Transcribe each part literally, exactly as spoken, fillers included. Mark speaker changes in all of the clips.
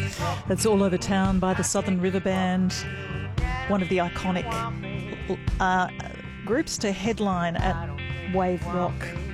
Speaker 1: That's All Over Town by the Southern River Band, one of the iconic uh, groups to headline at Wave Rock.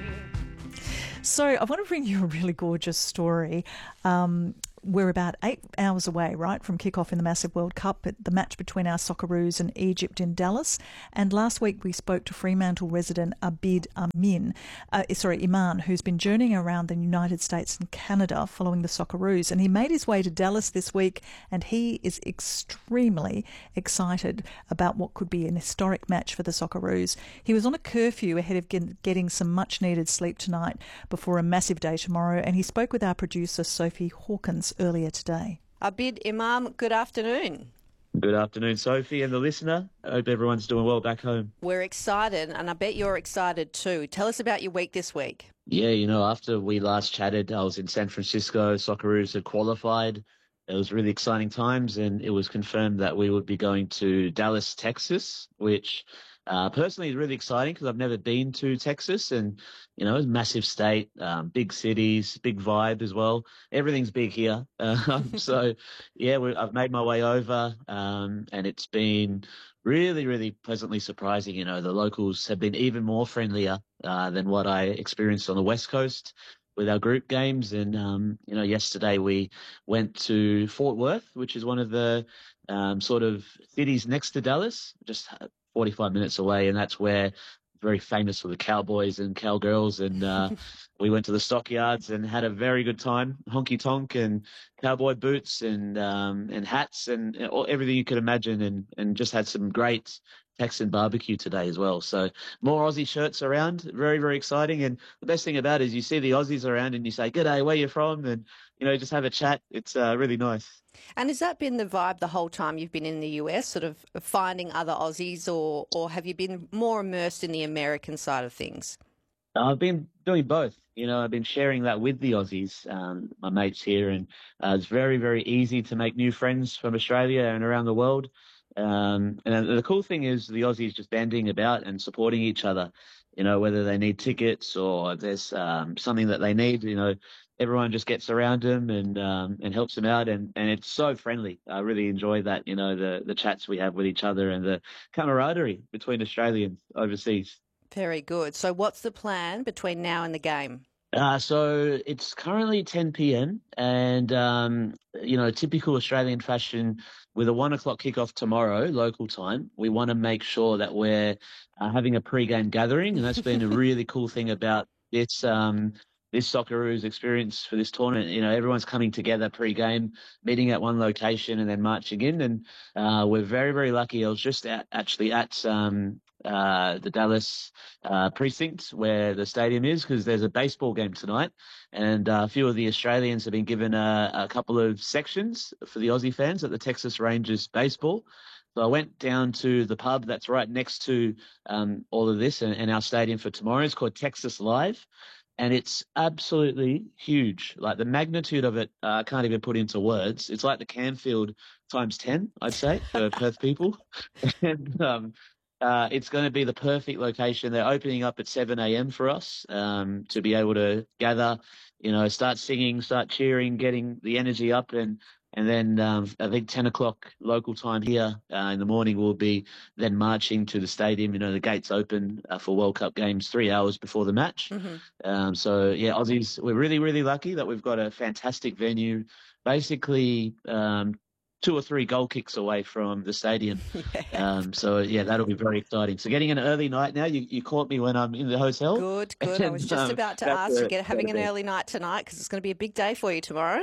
Speaker 1: So I want to bring you a really gorgeous story. Um, we're about eight hours away, right, from kickoff in the massive World Cup, the match between our Socceroos and Egypt in Dallas. And last week we spoke to Fremantle resident Abid Amin, uh, sorry, Iman, who's been journeying around the United States and Canada following the Socceroos. And he made his way to Dallas this week, and he is extremely excited about what could be an historic match for the Socceroos. He was on a curfew ahead of get- getting some much-needed sleep tonight before a massive day tomorrow, and he spoke with our producer Sophie Hawkins earlier today.
Speaker 2: Abid Imam, good afternoon.
Speaker 3: Good afternoon, Sophie and the listener. I hope everyone's doing well back home.
Speaker 2: We're excited, and I bet you're excited too. Tell us about your week this week.
Speaker 3: Yeah, you know, after we last chatted, I was in San Francisco. Socceroos had qualified. It was really exciting times, and it was confirmed that we would be going to Dallas, Texas, which uh, personally is really exciting because I've never been to Texas, and, you know, it's a massive state, um, big cities, big vibe as well. Everything's big here. Um, so, yeah, we, I've made my way over, um, and it's been really, really pleasantly surprising. You know, the locals have been even more friendlier uh, than what I experienced on the West Coast with our group games. And, um, you know, yesterday we went to Fort Worth, which is one of the um, sort of cities next to Dallas, just forty-five minutes away. And that's where very famous for the cowboys and cowgirls. And uh, we went to the stockyards and had a very good time, honky tonk and cowboy boots and um, and hats and all, everything you could imagine, and, and just had some great Texan barbecue today as well. So more Aussie shirts around, very, very exciting. And the best thing about it is you see the Aussies around and you say, "G'day, where you from?" And, you know, just have a chat. It's uh, really nice.
Speaker 2: And has that been the vibe the whole time you've been in the U S, sort of finding other Aussies, or, or have you been more immersed in the American side of things?
Speaker 3: I've been doing both. You know, I've been sharing that with the Aussies, um, my mates here, and uh, it's very, very easy to make new friends from Australia and around the world. Um, and the cool thing is the Aussies just banding about and supporting each other, you know, whether they need tickets or there's um, something that they need, you know, everyone just gets around them and um, and helps them out. And, and it's so friendly. I really enjoy that, you know, the, the chats we have with each other and the camaraderie between Australians overseas.
Speaker 2: Very good. So what's the plan between now and the game?
Speaker 3: Uh, so it's currently ten p.m. and, um, you know, typical Australian fashion with a one o'clock kickoff tomorrow, local time, we want to make sure that we're uh, having a pre-game gathering. And that's been a really cool thing about this, um, this Socceroos experience for this tournament. You know, everyone's coming together pre-game, meeting at one location and then marching in. And, uh, we're very, very lucky. I was just at, actually at, um, uh, the Dallas, uh, precinct where the stadium is, because there's a baseball game tonight. And uh, a few of the Australians have been given a, a couple of sections for the Aussie fans at the Texas Rangers baseball. So I went down to the pub that's right next to um, all of this and, and our stadium for tomorrow. It's called Texas Live. And it's absolutely huge. Like the magnitude of it, uh, I can't even put into words. It's like the Canfield times ten, I'd say, for Perth people. and um, uh, it's going to be the perfect location. They're opening up at seven a.m. for us um, to be able to gather, you know, start singing, start cheering, getting the energy up. And And then um, I think ten o'clock local time here uh, in the morning, we'll be then marching to the stadium. You know, the gates open uh, for World Cup games three hours before the match. Mm-hmm. Um, so, yeah, Aussies, we're really, really lucky that we've got a fantastic venue, basically um, two or three goal kicks away from the stadium. Yeah. Um, so, yeah, that'll be very exciting. So getting an early night now. You, you caught me when I'm in the hotel.
Speaker 2: Good, good. And, I was just um, about to ask you, get having an early night tonight because it's going to be a big day for you tomorrow.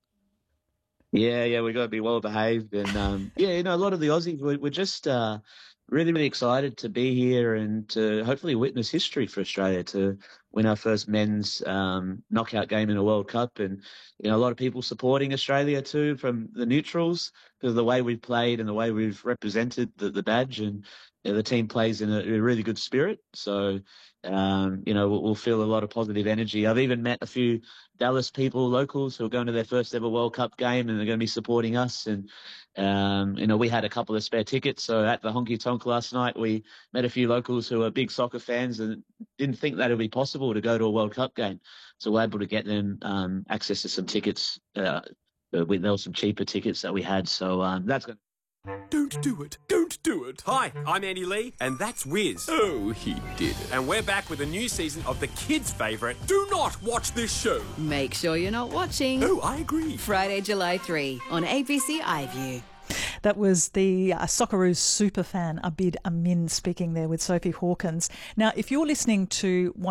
Speaker 3: Yeah, yeah, we've got to be well behaved. And, um, yeah, you know, a lot of the Aussies, we're, we're just uh, really, really excited to be here and to hopefully witness history for Australia, to win our first men's um, knockout game in a World Cup. And, you know, a lot of people supporting Australia too from the neutrals because of the way we've played and the way we've represented the, the badge. And you know, the team plays in a, a really good spirit. So, um, you know, we'll, we'll feel a lot of positive energy. I've even met a few Dallas people, locals, who are going to their first ever World Cup game and they're going to be supporting us. And, um, you know, we had a couple of spare tickets. So at the honky tonk last night, we met a few locals who are big soccer fans and didn't think that it would be possible to go to a World Cup game. So we're able to get them, um, access to some tickets, uh, uh, we, there were some cheaper tickets that we had. So um, that's going to...
Speaker 4: Don't do it. Don't do it.
Speaker 5: Hi, I'm Andy Lee, and that's Wiz.
Speaker 4: Oh, he did it.
Speaker 5: And we're back with a new season of the kids' favourite, Do Not Watch This Show.
Speaker 6: Make sure you're not watching.
Speaker 4: Oh, I agree.
Speaker 6: Friday, July third on A B C iView.
Speaker 1: That was the uh, Socceroos superfan Abid Amin speaking there with Sophie Hawkins. Now, if you're listening to one